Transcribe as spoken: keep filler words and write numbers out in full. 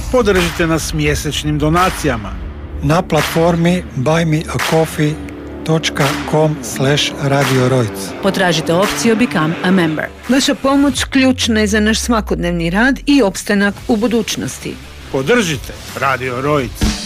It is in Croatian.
Podržite nas mjesečnim donacijama na platformi buy me a coffee dot com slash radio rojc. Potražite opciju Become a Member. Vaša pomoć ključna je za naš svakodnevni rad i opstanak u budućnosti. Podržite Radio Rojc.